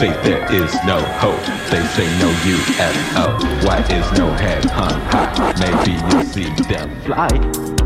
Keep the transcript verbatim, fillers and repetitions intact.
say there is no hope. They say no U F O. Why is no head hung high? Maybe you see them fly.